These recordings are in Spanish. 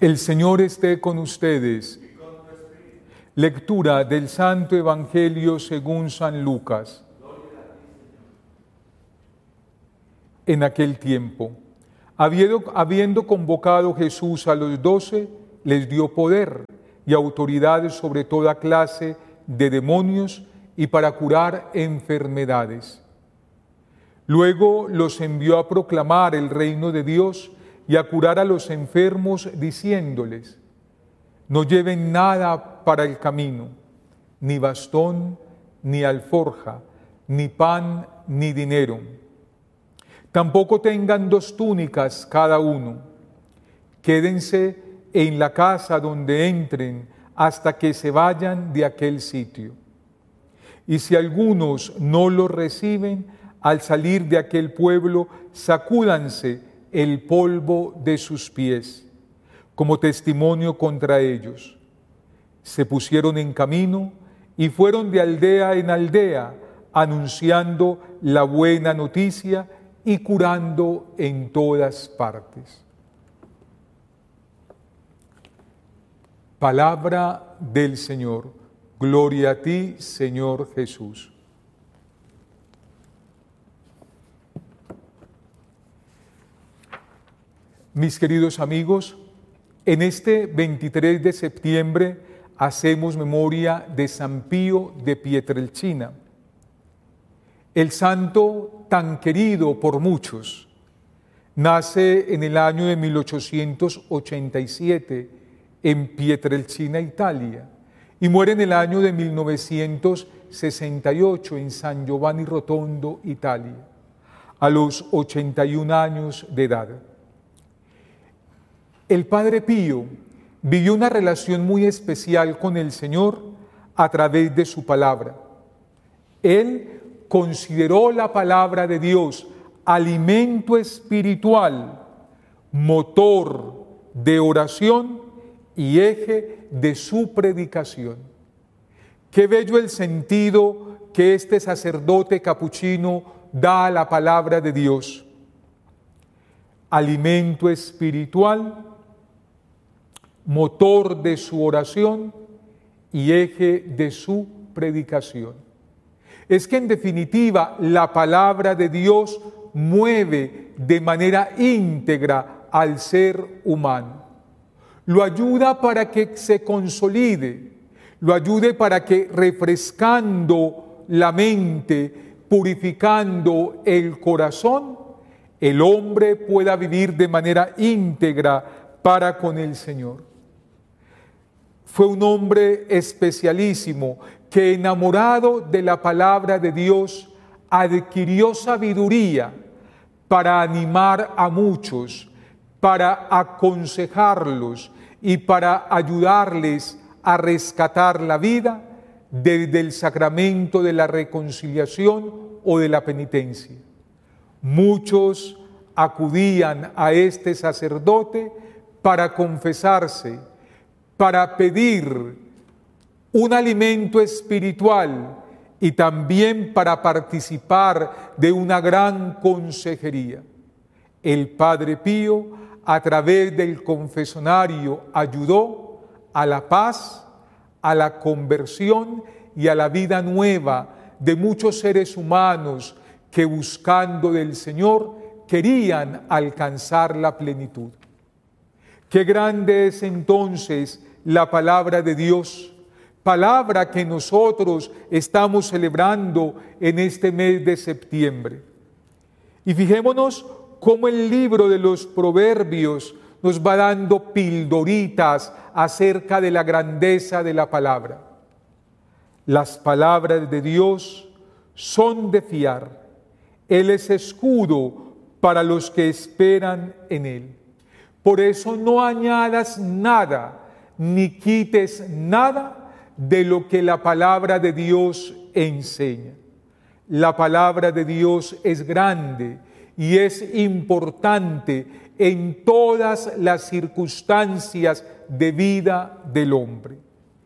El Señor esté con ustedes. Lectura del Santo Evangelio según San Lucas. En aquel tiempo, habiendo convocado Jesús a los 12, les dio poder y autoridad sobre toda clase de demonios y para curar enfermedades. Luego los envió a proclamar el reino de Dios y a curar a los enfermos, diciéndoles: no lleven nada para el camino, ni bastón, ni alforja, ni pan, ni dinero. Tampoco tengan 2 túnicas cada uno. Quédense en la casa donde entren hasta que se vayan de aquel sitio. Y si algunos no los reciben, al salir de aquel pueblo, sacúdanse el polvo de sus pies, como testimonio contra ellos. Se pusieron en camino y fueron de aldea en aldea, anunciando la buena noticia y curando en todas partes. Palabra del Señor. Gloria a ti, Señor Jesús. Mis queridos amigos, en este 23 de septiembre hacemos memoria de San Pío de Pietrelcina, el santo tan querido por muchos. Nace en el año de 1887 en Pietrelcina, Italia, y muere en el año de 1968 en San Giovanni Rotondo, Italia, a los 81 años de edad. El Padre Pío vivió una relación muy especial con el Señor a través de su palabra. Él consideró la palabra de Dios alimento espiritual, motor de oración y eje de su predicación. Qué bello el sentido que este sacerdote capuchino da a la palabra de Dios. Alimento espiritual, motor de su oración y eje de su predicación. Es que en definitiva la palabra de Dios mueve de manera íntegra al ser humano. Lo ayuda para que se consolide, lo ayude para que refrescando la mente, purificando el corazón, el hombre pueda vivir de manera íntegra para con el Señor. Fue un hombre especialísimo que, enamorado de la palabra de Dios, adquirió sabiduría para animar a muchos, para aconsejarlos y para ayudarles a rescatar la vida desde el sacramento de la reconciliación o de la penitencia. Muchos acudían a este sacerdote para confesarse, para pedir un alimento espiritual y también para participar de una gran consejería. El Padre Pío, a través del confesionario, ayudó a la paz, a la conversión y a la vida nueva de muchos seres humanos que, buscando del Señor, querían alcanzar la plenitud. Qué grande es entonces la palabra de Dios, palabra que nosotros estamos celebrando en este mes de septiembre. Y fijémonos cómo el libro de los Proverbios nos va dando pildoritas acerca de la grandeza de la palabra. Las palabras de Dios son de fiar. Él es escudo para los que esperan en Él. Por eso no añadas nada, ni quites nada de lo que la palabra de Dios enseña. La palabra de Dios es grande y es importante en todas las circunstancias de vida del hombre.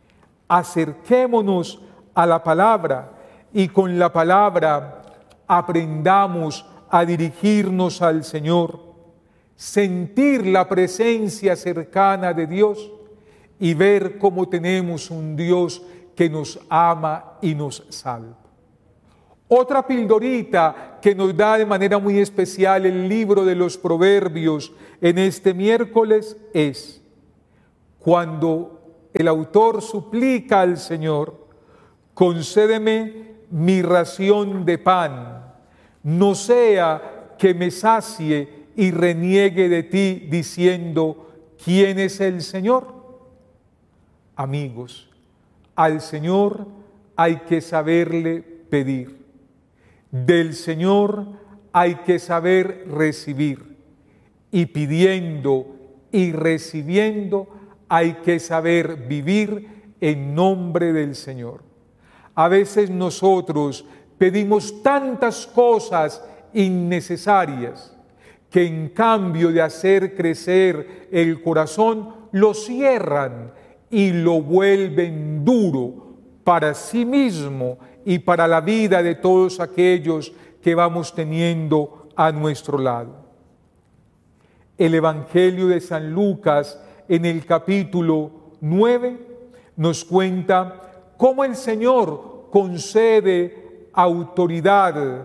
Acerquémonos a la palabra y con la palabra aprendamos a dirigirnos al Señor. sentir la presencia cercana de Dios y ver cómo tenemos un Dios que nos ama y nos salva. Otra pildorita que nos da de manera muy especial el libro de los Proverbios en este miércoles es cuando el autor suplica al Señor: concédeme mi ración de pan, no sea que me sacie y reniegue de ti diciendo: ¿quién es el Señor? Amigos, al Señor hay que saberle pedir. Del Señor hay que saber recibir. Y pidiendo y recibiendo hay que saber vivir en nombre del Señor. A veces nosotros pedimos tantas cosas innecesarias que en cambio de hacer crecer el corazón, lo cierran y lo vuelven duro para sí mismo y para la vida de todos aquellos que vamos teniendo a nuestro lado. El Evangelio de San Lucas, en el capítulo 9, nos cuenta cómo el Señor concede autoridad,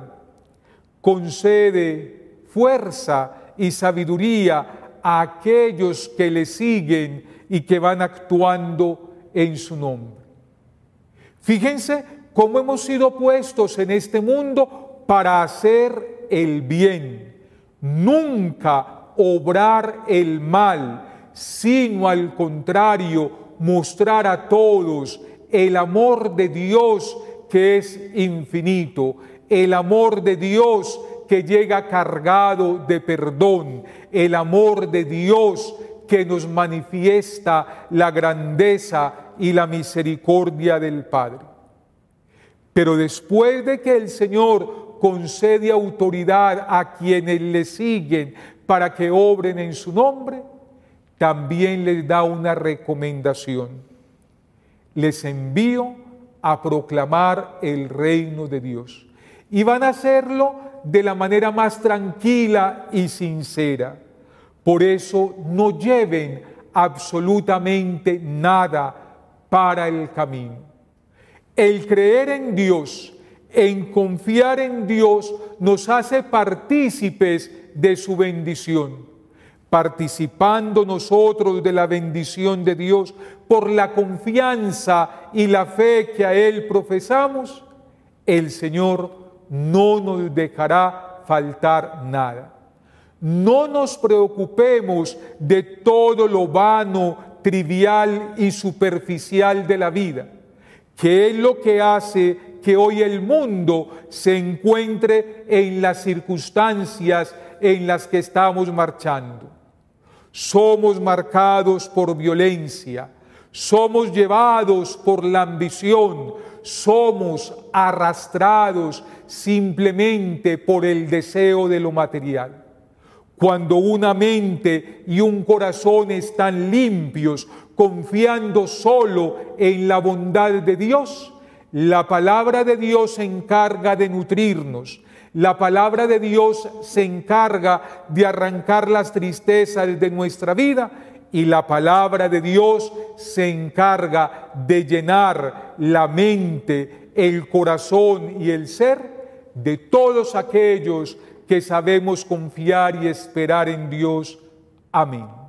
concede fuerza y sabiduría a aquellos que le siguen y que van actuando en su nombre. Fíjense cómo hemos sido puestos en este mundo para hacer el bien, nunca obrar el mal, sino al contrario, mostrar a todos el amor de Dios que es infinito, el amor de Dios que llega cargado de perdón, el amor de Dios que nos manifiesta la grandeza y la misericordia del Padre. Pero después de que el Señor concede autoridad a quienes le siguen para que obren en su nombre, también les da una recomendación: les envío a proclamar el reino de Dios. Y van a hacerlo de la manera más tranquila y sincera. Por eso no lleven absolutamente nada para el camino. El creer en Dios, en confiar en Dios, nos hace partícipes de su bendición. Participando nosotros de la bendición de Dios por la confianza y la fe que a Él profesamos, el Señor no nos dejará faltar nada. No nos preocupemos de todo lo vano, trivial y superficial de la vida, que es lo que hace que hoy el mundo se encuentre en las circunstancias en las que estamos marchando. Somos marcados por violencia, somos llevados por la ambición, somos arrastrados simplemente por el deseo de lo material. Cuando una mente y un corazón están limpios, confiando solo en la bondad de Dios, la palabra de Dios se encarga de nutrirnos. La palabra de Dios se encarga de arrancar las tristezas de nuestra vida y la palabra de Dios se encarga de llenar la mente, el corazón y el ser de todos aquellos que sabemos confiar y esperar en Dios. Amén.